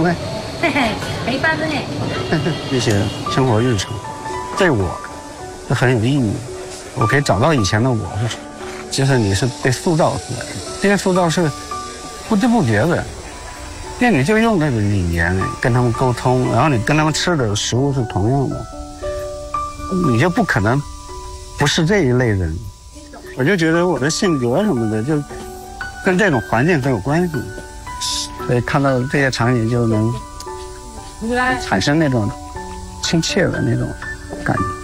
呢？ 嘿嘿，没法子呢。 这些生活日常，对我是很有意义。我可以找到以前的我，其实你是被塑造出来的，这些塑造是不知不觉的。那你就用这个语言跟他们沟通，然后你跟他们吃的食物是同样的，你就不可能不是这一类人。我就觉得我的性格什么的，就跟这种环境很有关系，所以看到这些场景就能产生那种亲切的那种感觉。